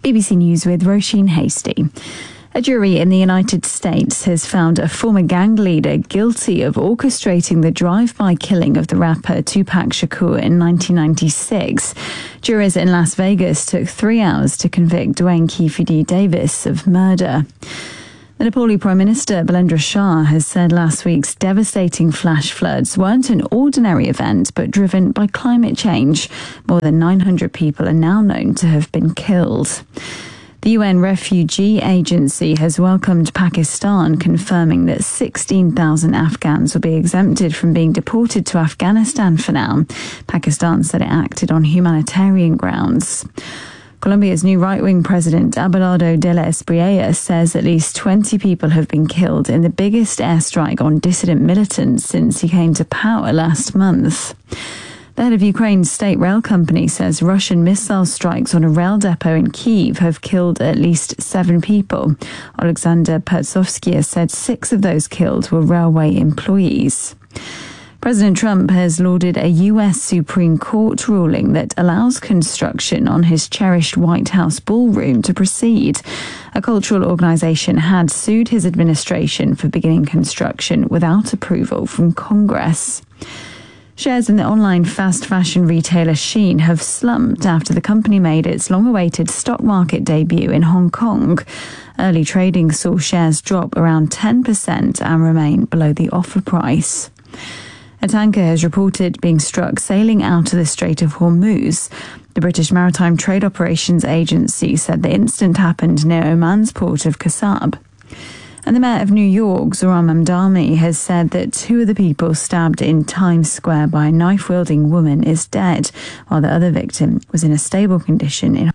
BBC News with Roisin Hasty. A jury in the United States has found a former gang leader guilty of orchestrating the drive-by killing of the rapper Tupac Shakur in 1996. Jurors in Las Vegas took 3 hours to convict Dwayne Keefe Davis of murder. The Nepali Prime Minister Balendra Shah has said last week's devastating flash floods weren't an ordinary event but driven by climate change. More than 900 people are now known to have been killed. The UN Refugee Agency has welcomed Pakistan, confirming that 16,000 Afghans will be exempted from being deported to Afghanistan for now. Pakistan said it acted on humanitarian grounds. Colombia's new right-wing president, Abelardo de la Espriella, says at least 20 people have been killed in the biggest airstrike on dissident militants since he came to power last month. The head of Ukraine's state rail company says Russian missile strikes on a rail depot in Kyiv have killed at least 7 people. Alexander Pertsovsky said 6 of those killed were railway employees. President Trump has lauded a U.S. Supreme Court ruling that allows construction on his cherished White House ballroom to proceed. A cultural organization had sued his administration for beginning construction without approval from Congress. Shares in the online fast fashion retailer Shein have slumped after the company made its long-awaited stock market debut in Hong Kong. Early trading saw shares drop around 10% and remain below the offer price. A tanker has reported being struck sailing out of the Strait of Hormuz. The British Maritime Trade Operations Agency said the incident happened near Oman's port of Kasab. And the mayor of New York, Zohran Mamdani, has said that 2 of the people stabbed in Times Square by a knife-wielding woman is dead, while the other victim was in a stable condition in.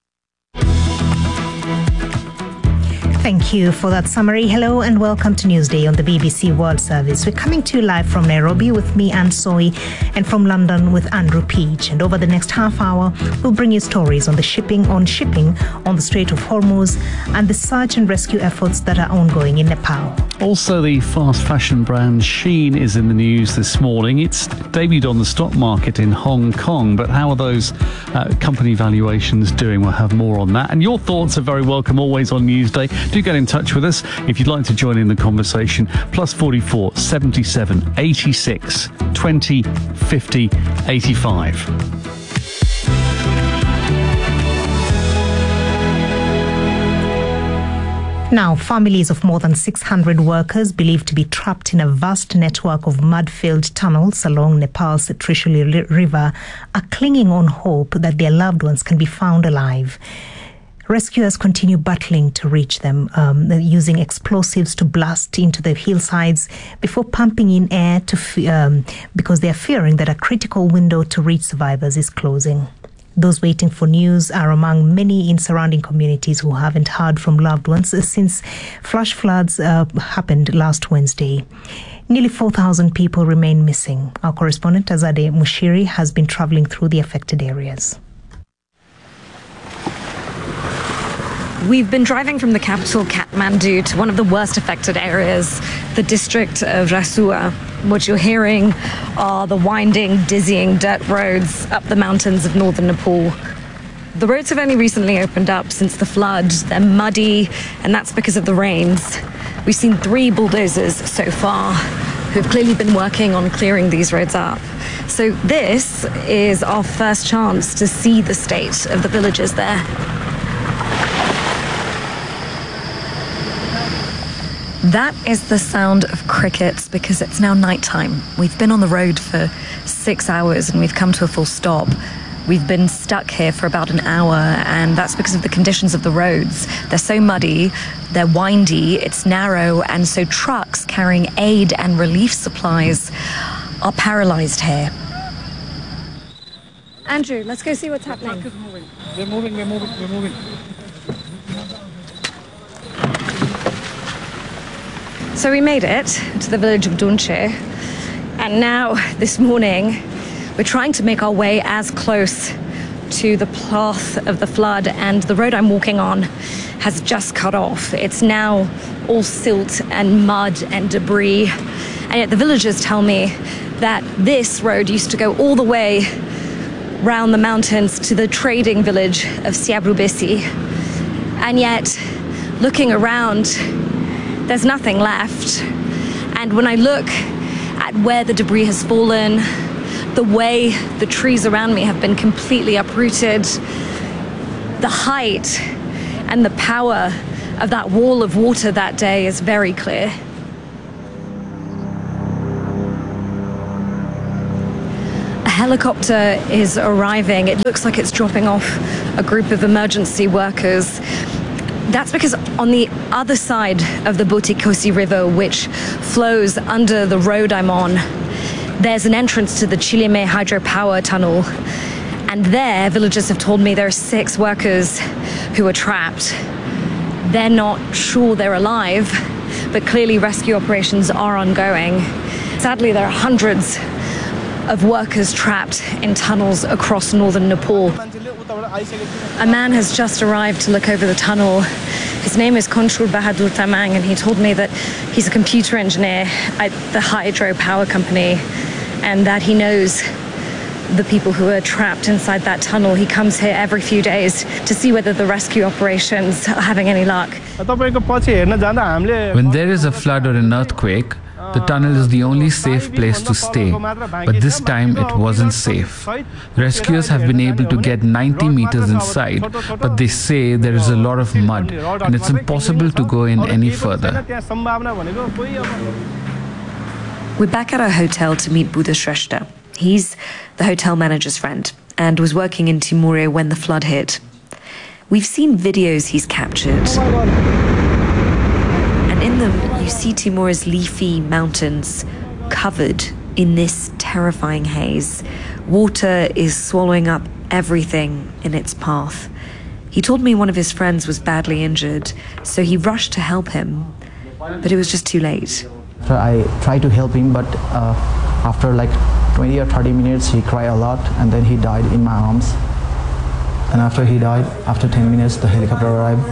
Thank you for that summary. Hello and welcome to Newsday on the BBC World Service. We're coming to you live from Nairobi with me, Anne Soy, and from London with Andrew Peach. And over the next half hour, we'll bring you stories on shipping on the Strait of Hormuz and the search and rescue efforts that are ongoing in Nepal. Also, the fast fashion brand Shein is in the news this morning. It's debuted on the stock market in Hong Kong, but how are those company valuations doing? We'll have more on that. And your thoughts are very welcome always on Newsday. Do get in touch with us if you'd like to join in the conversation. +44 77 86 20 50 85. Now, families of more than 600 workers believed to be trapped in a vast network of mud-filled tunnels along Nepal's Trishuli River are clinging on hope that their loved ones can be found alive. Rescuers continue battling to reach them, using explosives to blast into the hillsides before pumping in air because they are fearing that a critical window to reach survivors is closing. Those waiting for news are among many in surrounding communities who haven't heard from loved ones since flash floods happened last Wednesday. Nearly 4,000 people remain missing. Our correspondent Azadeh Mushiri has been traveling through the affected areas. We've been driving from the capital, Kathmandu, to one of the worst affected areas, the district of Rasua. What you're hearing are the winding, dizzying dirt roads up the mountains of northern Nepal. The roads have only recently opened up since the flood. They're muddy, and that's because of the rains. We've seen 3 bulldozers so far who've clearly been working on clearing these roads up. So this is our first chance to see the state of the villages there. That is the sound of crickets because it's now nighttime. We've been on the road for 6 hours and we've come to a full stop. We've been stuck here for about an hour, and that's because of the conditions of the roads. They're so muddy, they're windy, it's narrow, and so trucks carrying aid and relief supplies are paralyzed here. Andrew, let's go see what's happening. We're moving. So we made it to the village of Dunche, and now this morning we're trying to make our way as close to the path of the flood, and the road I'm walking on has just cut off. It's now all silt and mud and debris, and yet the villagers tell me that this road used to go all the way round the mountains to the trading village of Siabrubisi. And yet, looking around, there's nothing left. And when I look at where the debris has fallen, the way the trees around me have been completely uprooted, the height and the power of that wall of water that day is very clear. A helicopter is arriving. It looks like it's dropping off a group of emergency workers. That's because on the other side of the Butikosi River, which flows under the road I'm on, there's an entrance to the Chilime hydropower tunnel. And there, villagers have told me there are 6 workers who are trapped. They're not sure they're alive, but clearly rescue operations are ongoing. Sadly, there are hundreds of workers trapped in tunnels across northern Nepal. A man has just arrived to look over the tunnel. His name is Konchur Bahadur Tamang, and he told me that he's a computer engineer at the hydropower company and that he knows the people who are trapped inside that tunnel. He comes here every few days to see whether the rescue operations are having any luck. When there is a flood or an earthquake, the tunnel is the only safe place to stay, but this time it wasn't safe. Rescuers have been able to get 90 meters inside, but they say there is a lot of mud and it's impossible to go in any further. We're back at our hotel to meet Buddha Shrestha. He's the hotel manager's friend and was working in Timure when the flood hit. We've seen videos he's captured. In them, you see Timure's leafy mountains covered in this terrifying haze. Water is swallowing up everything in its path. He told me one of his friends was badly injured, so he rushed to help him, but it was just too late. I tried to help him, but after like 20 or 30 minutes, he cried a lot, and then he died in my arms. And after he died, after 10 minutes, the helicopter arrived.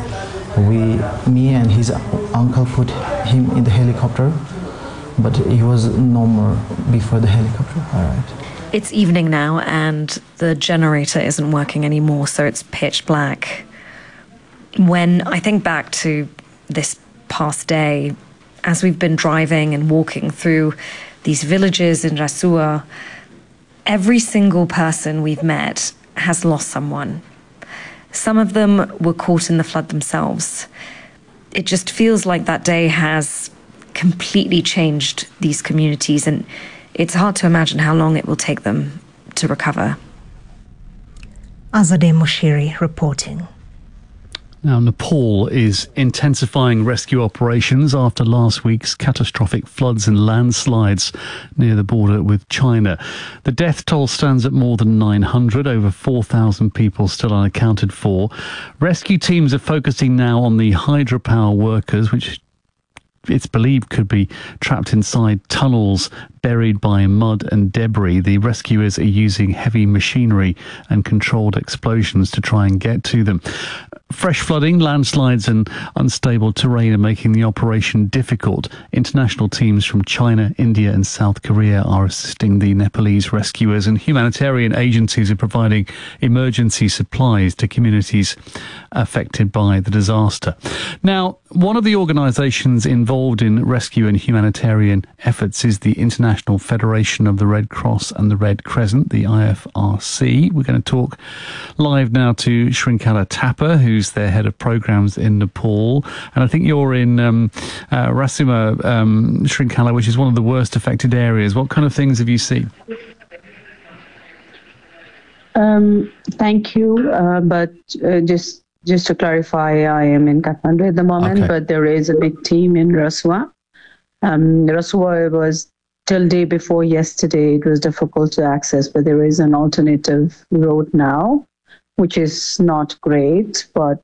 Me and his uncle put him in the helicopter, but he was no more before the helicopter arrived. It's evening now and the generator isn't working anymore, so it's pitch black. When I think back to this past day, as we've been driving and walking through these villages in Rasua, every single person we've met has lost someone. Some of them were caught in the flood themselves. It just feels like that day has completely changed these communities, and it's hard to imagine how long it will take them to recover. Azadeh Moshiri reporting. Now, Nepal is intensifying rescue operations after last week's catastrophic floods and landslides near the border with China. The death toll stands at more than 900, over 4,000 people still unaccounted for. Rescue teams are focusing now on the hydropower workers, which it's believed could be trapped inside tunnels buried by mud and debris. The rescuers are using heavy machinery and controlled explosions to try and get to them. Fresh flooding, landslides and unstable terrain are making the operation difficult. International teams from China, India and South Korea are assisting the Nepalese rescuers, and humanitarian agencies are providing emergency supplies to communities affected by the disaster. Now, one of the organisations involved in rescue and humanitarian efforts is the International Federation of the Red Cross and the Red Crescent, the IFRC. We're going to talk live now to Shrinkala Thapa, who's their head of programs in Nepal. And I think you're in Rasuma, Shrinkala, which is one of the worst affected areas. What kind of things have you seen? Thank you. But just to clarify, I am in Kathmandu at the moment, but there is a big team in Rasua. Rasua was till day before yesterday, it was difficult to access, but there is an alternative road now, which is not great, but,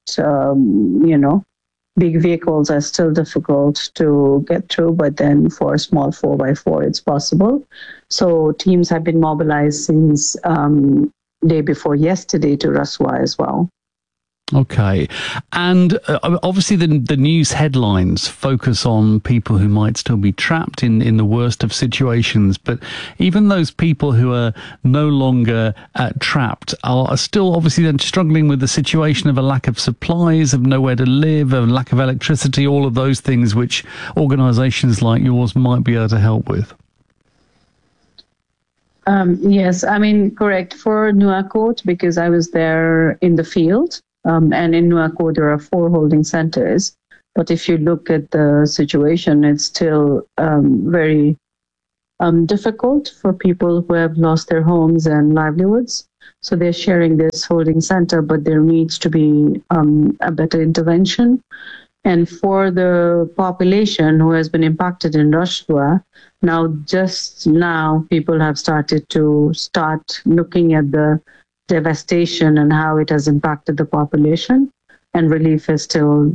big vehicles are still difficult to get through, but then for a small 4x4, it's possible. So teams have been mobilized since day before yesterday to Rasua as well. Okay. And obviously the news headlines focus on people who might still be trapped in the worst of situations. But even those people who are no longer trapped are still obviously then struggling with the situation of a lack of supplies, of nowhere to live, a lack of electricity, all of those things which organisations like yours might be able to help with. Yes, I mean, correct. For Nuwakot, because I was there in the field, and in Nuwakot, there are 4 holding centers. But if you look at the situation, it's still very difficult for people who have lost their homes and livelihoods. So they're sharing this holding center, but there needs to be a better intervention. And for the population who has been impacted in Rasua, just now people have started looking at the devastation and how it has impacted the population, and relief is still,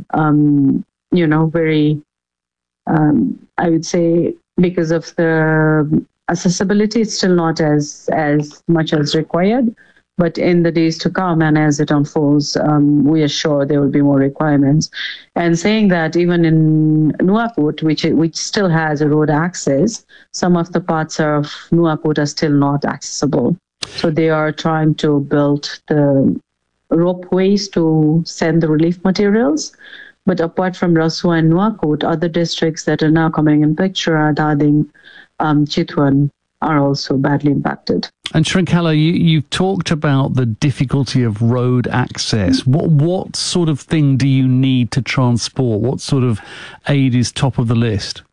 very, I would say, because of the accessibility, it's still not as much as required. But in the days to come, and as it unfolds, we are sure there will be more requirements. And saying that, even in Nuwakot, which still has a road access, some of the parts of Nuwakot are still not accessible. So they are trying to build the ropeways to send the relief materials. But apart from Rasua and Nuwakot, other districts that are now coming in picture are Dading, Chitwan, are also badly impacted. And Shrinkala, you've talked about the difficulty of road access. What sort of thing do you need to transport? What sort of aid is top of the list?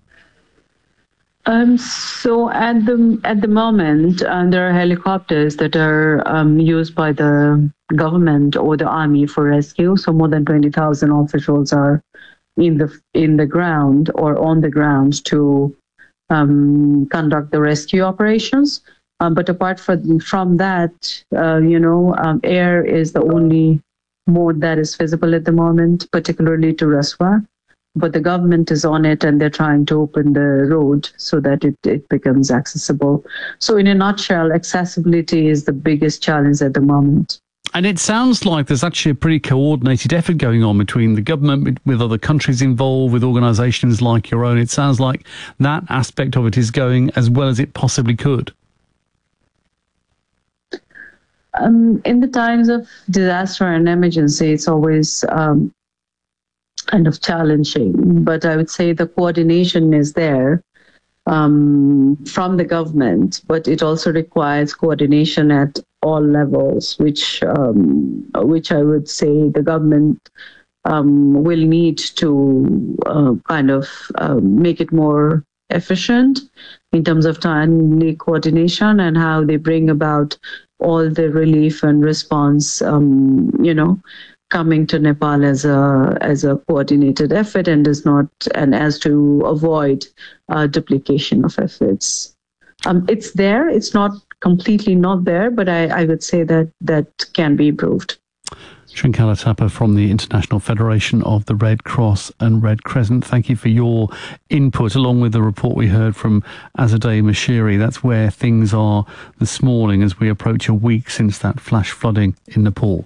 So at the moment, there are helicopters that are used by the government or the army for rescue. So more than 20,000 officials are in the ground or on the ground to conduct the rescue operations. But apart from that, air is the only mode that is feasible at the moment, particularly to Rasua. But the government is on it, and they're trying to open the road so that it becomes accessible. So in a nutshell, accessibility is the biggest challenge at the moment. And it sounds like there's actually a pretty coordinated effort going on between the government, with other countries involved, with organisations like your own. It sounds like that aspect of it is going as well as it possibly could. In the times of disaster and emergency, it's always kind of challenging. But I would say the coordination is there from the government, but it also requires coordination at all levels, which I would say the government will need to make it more efficient in terms of timely coordination and how they bring about all the relief and response, coming to Nepal as a coordinated effort, and as to avoid duplication of efforts. It's there. It's not completely not there, but I would say that can be improved. Shrinkala Thapa from the International Federation of the Red Cross and Red Crescent, thank you for your input, along with the report we heard from Azadeh Mashiri. That's where things are this morning as we approach a week since that flash flooding in Nepal.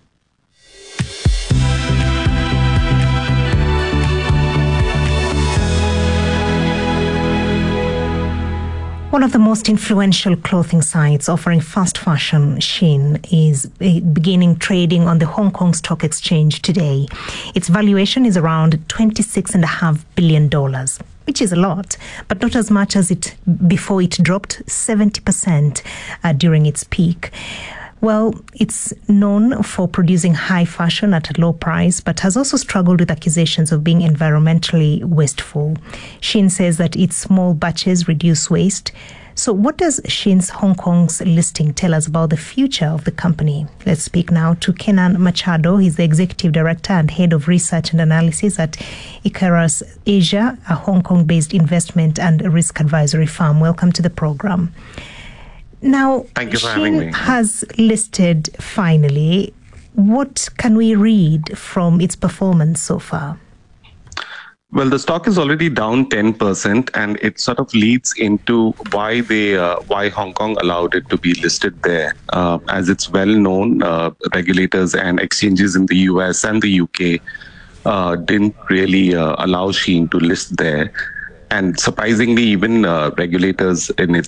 One of the most influential clothing sites offering fast fashion, Shein, is beginning trading on the Hong Kong Stock Exchange today. Its valuation is around $26.5 billion, which is a lot, but not as much as it before it dropped 70% during its peak. Well, it's known for producing high fashion at a low price, but has also struggled with accusations of being environmentally wasteful. Shein says that its small batches reduce waste. So what does Shein's Hong Kong's listing tell us about the future of the company? Let's speak now to Kenan Machado. He's the Executive Director and Head of Research and Analysis at Icarus Asia, a Hong Kong-based investment and risk advisory firm. Welcome to the program. Now, thank you for having me. Has listed finally. What can we read from its performance so far? Well, the stock is already down 10%, and it sort of leads into why Hong Kong allowed it to be listed there. As it's well known, regulators and exchanges in the US and the UK didn't really allow Shein to list there. And surprisingly, even regulators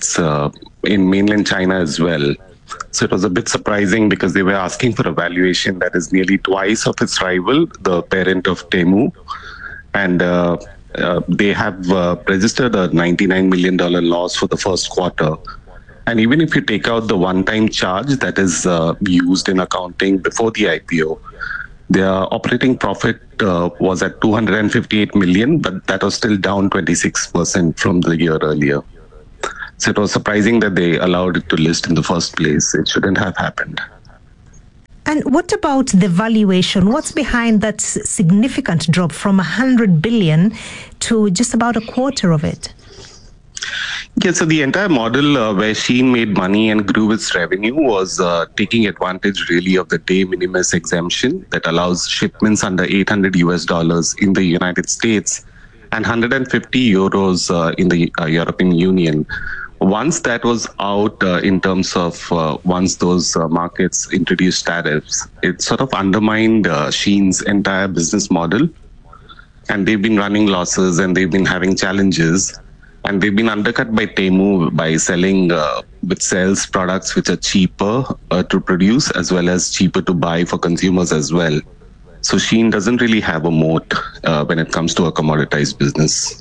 in mainland China as well. So it was a bit surprising because they were asking for a valuation that is nearly twice of its rival, the parent of Temu. And they have registered a $99 million loss for the first quarter. And even if you take out the one-time charge that is used in accounting before the IPO, their operating profit was at $258 million, but that was still down 26% from the year earlier. So it was surprising that they allowed it to list in the first place. It shouldn't have happened. And what about the valuation? What's behind that significant drop from 100 billion to just about a quarter of it? Yeah, so the entire model where Shein made money and grew its revenue was taking advantage really of the de minimis exemption that allows shipments under $800 in the United States and 150 euros in the European Union. Once that was out in terms of once those markets introduced tariffs, it sort of undermined Shein's entire business model. And they've been running losses and they've been having challenges. And they've been undercut by Temu by selling which sells products which are cheaper to produce as well as cheaper to buy for consumers as well. So Shein doesn't really have a moat when it comes to a commoditized business.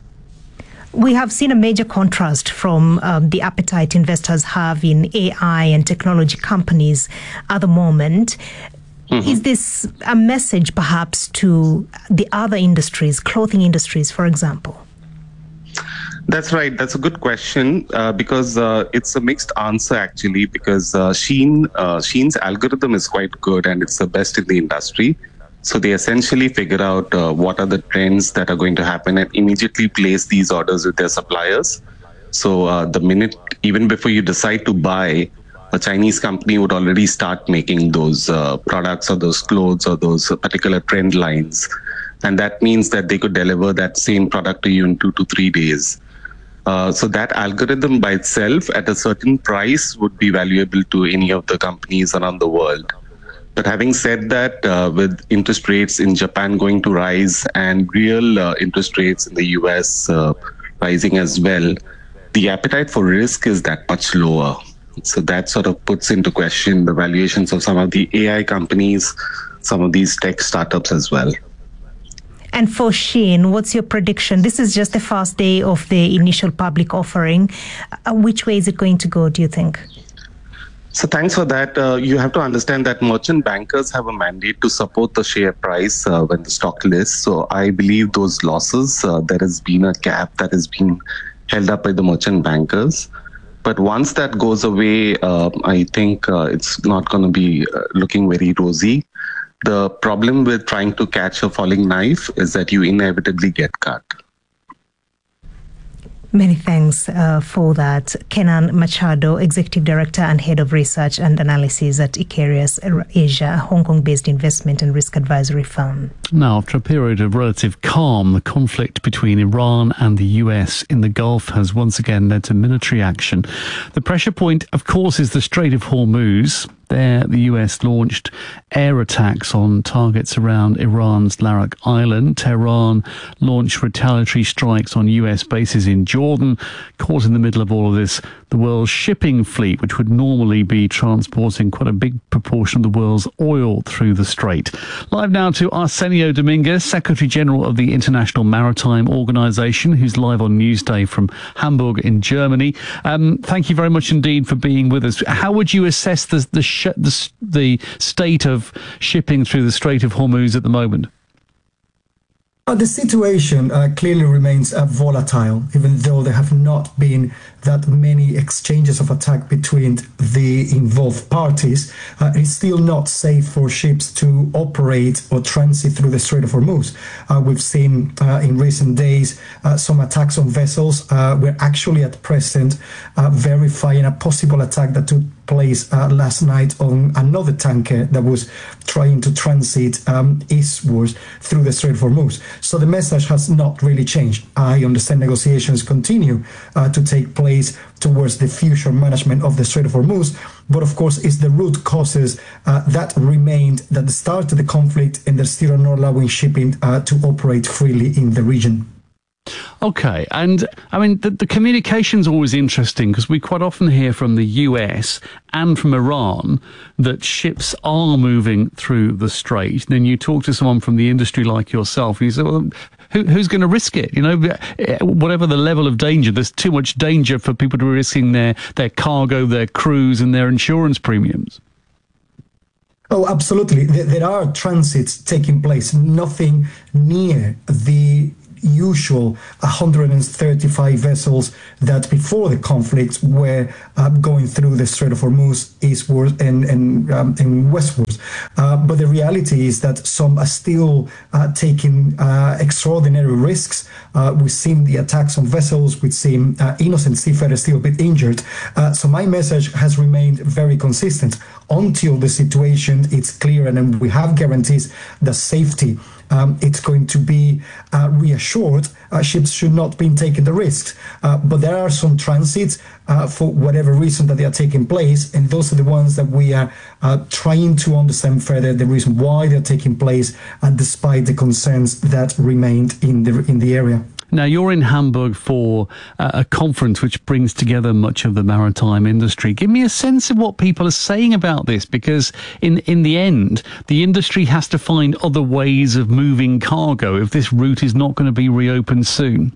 We have seen a major contrast from the appetite investors have in AI and technology companies at the moment. Mm-hmm. Is this a message perhaps to the other industries, clothing industries, for example? That's right. That's a good question because it's a mixed answer, actually, because Shein's algorithm is quite good and it's the best in the industry. So they essentially figure out what are the trends that are going to happen and immediately place these orders with their suppliers. So the minute, even before you decide to buy, a Chinese company would already start making those products or those clothes or those particular trend lines. And that means that they could deliver that same product to you in 2 to 3 days. So that algorithm by itself at a certain price would be valuable to any of the companies around the world. But having said that, with interest rates in Japan going to rise and real interest rates in the US rising as well, the appetite for risk is that much lower. So that sort of puts into question the valuations of some of the AI companies, some of these tech startups as well. And for Shein, what's your prediction? This is just the first day of the initial public offering. Which way is it going to go, do you think? So thanks for that. You have to understand that merchant bankers have a mandate to support the share price when the stock lists. So I believe those losses, there has been a cap that has been held up by the merchant bankers. But once that goes away, I think it's not going to be looking very rosy. The problem with trying to catch a falling knife is that you inevitably get cut. Many thanks for that. Kenan Machado, Executive Director and Head of Research and Analysis at Icarus Asia, a Hong Kong-based investment and risk advisory firm. Now, after a period of relative calm, the conflict between Iran and the US in the Gulf has once again led to military action. The pressure point, of course, is the Strait of Hormuz. There, the US launched air attacks on targets around Iran's Larak Island. Tehran launched retaliatory strikes on US bases in Jordan. Caught in the middle of all of this, the world's shipping fleet, which would normally be transporting quite a big proportion of the world's oil through the strait. Live now to Arsenio Dominguez, Secretary General of the International Maritime Organization, who's live on Newsday from Hamburg in Germany. Thank you very much indeed for being with us. How would you assess the state of shipping through the Strait of Hormuz at the moment? The situation clearly remains volatile, even though there have not been that many exchanges of attack between the involved parties. It's still not safe for ships to operate or transit through the Strait of Hormuz. We've seen in recent days some attacks on vessels. We're actually at present verifying a possible attack that place last night on another tanker that was trying to transit eastwards through the Strait of Hormuz. So the message has not really changed. I understand negotiations continue to take place towards the future management of the Strait of Hormuz, but of course it's the root causes that remained at the start of the conflict, and they're still not allowing shipping to operate freely in the region. Okay, and I mean, the communication's always interesting because we quite often hear from the US and from Iran that ships are moving through the strait. Then you talk to someone from the industry like yourself, and you say, well, who's going to risk it? You know, whatever the level of danger, there's too much danger for people to be risking their cargo, their crews, and their insurance premiums. Oh, absolutely. There are transits taking place, nothing near the usual 135 vessels that before the conflict were going through the Strait of Hormuz eastward and westwards. But the reality is that some are still taking extraordinary risks. We've seen the attacks on vessels. We've seen innocent seafarers still a bit injured. So my message has remained very consistent until the situation is clear and we have guarantees that safety it's going to be reassured. Ships should not be taking the risks. But there are some transits for whatever reason that they are taking place, and those are the ones that we are trying to understand further the reason why they're taking place, despite the concerns that remained in the area. Now, you're in Hamburg for a conference which brings together much of the maritime industry. Give me a sense of what people are saying about this, because in the end, the industry has to find other ways of moving cargo if this route is not going to be reopened soon.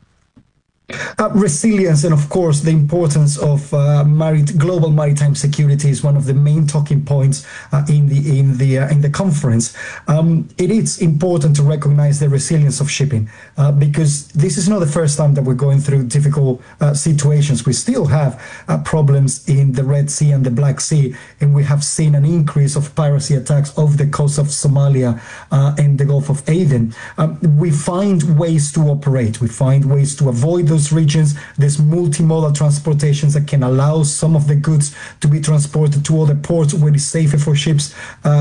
Resilience and, of course, the importance of global maritime security is one of the main talking points in the conference. It is important to recognize the resilience of shipping because this is not the first time that we're going through difficult situations. We still have problems in the Red Sea and the Black Sea, and we have seen an increase of piracy attacks off the coast of Somalia and the Gulf of Aden. We find ways to operate. We find ways to avoid those regions. There's multimodal transportations that can allow some of the goods to be transported to other ports where it's safer for ships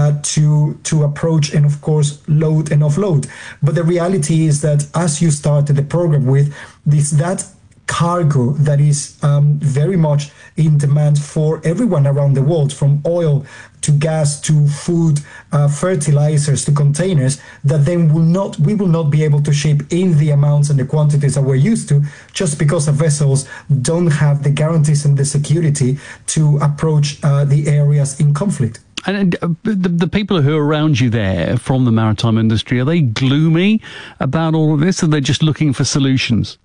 to approach and, of course, load and offload. But the reality is that, as you started the program with, that cargo that is very much in demand for everyone around the world, from oil to gas to food, fertilizers to containers, that then we will not be able to ship in the amounts and the quantities that we're used to, just because the vessels don't have the guarantees and the security to approach the areas in conflict. And the people who are around you there from the maritime industry, are they gloomy about all of this, or are they just looking for solutions?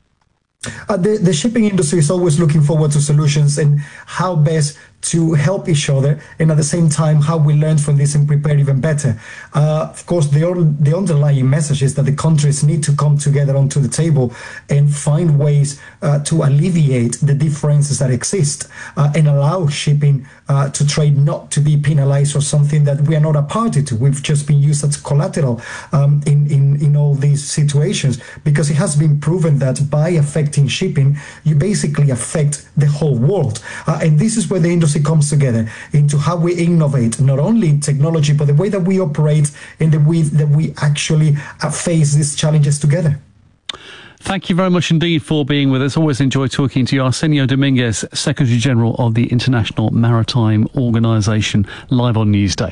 The shipping industry is always looking forward to solutions and how best to help each other, and at the same time how we learn from this and prepare even better. Of course, the underlying message is that the countries need to come together onto the table and find ways to alleviate the differences that exist and allow shipping to trade not to be penalized or something that we are not a party to. We've just been used as collateral in all these situations, because it has been proven that by affecting shipping, you basically affect the whole world. And this is where the industry comes together into how we innovate, not only in technology, but the way that we operate and the way that we actually face these challenges together. Thank you very much indeed for being with us. Always enjoy talking to you. Arsenio Dominguez, Secretary General of the International Maritime Organization, live on Newsday.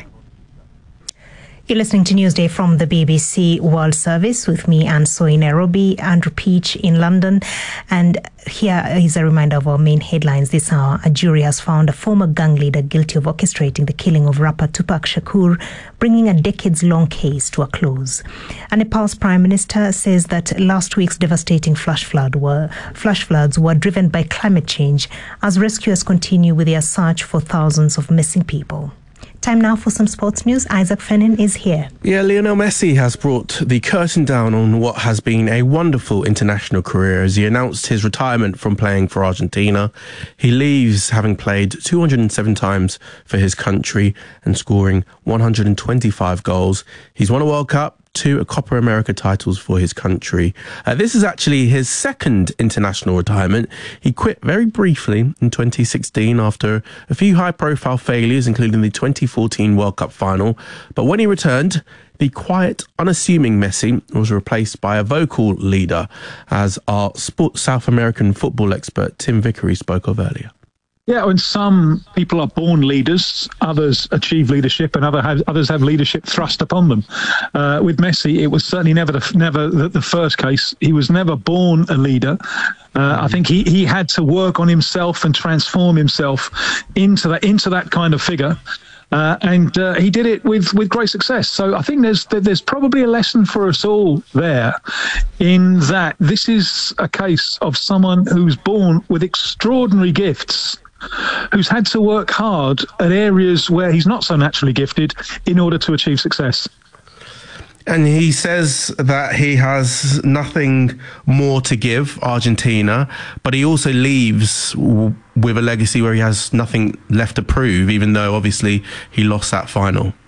You're listening to Newsday from the BBC World Service with me, Anne Soy, in Nairobi, Andrew Peach in London. And here is a reminder of our main headlines this hour. A jury has found a former gang leader guilty of orchestrating the killing of rapper Tupac Shakur, bringing a decades-long case to a close. And Nepal's Prime Minister says that last week's devastating flash floods were driven by climate change as rescuers continue with their search for thousands of missing people. Time now for some sports news. Isaac Fennin is here. Yeah, Lionel Messi has brought the curtain down on what has been a wonderful international career as he announced his retirement from playing for Argentina. He leaves having played 207 times for his country and scoring 125 goals. He's won a World Cup, 2 Copa America titles for his country. This is actually his second international retirement. He quit very briefly in 2016 after a few high-profile failures, including the 2014 World Cup final. But when he returned, the quiet, unassuming Messi was replaced by a vocal leader, as our South American football expert Tim Vickery spoke of earlier. Yeah, and some people are born leaders, others achieve leadership, and others have leadership thrust upon them. With Messi, it was certainly never the first case. He was never born a leader. I think he had to work on himself and transform himself into that kind of figure. And he did it with great success. So I think there's probably a lesson for us all there, in that this is a case of someone who's born with extraordinary gifts, who's had to work hard at areas where he's not so naturally gifted in order to achieve success. And he says that he has nothing more to give Argentina, but he also leaves with a legacy where he has nothing left to prove, even though obviously he lost that final.